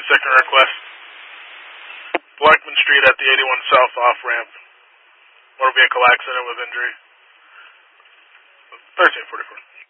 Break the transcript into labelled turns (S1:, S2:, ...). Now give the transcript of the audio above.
S1: second request. Blackman Street at the 81 South off-ramp. Motor vehicle accident with injury. 1344.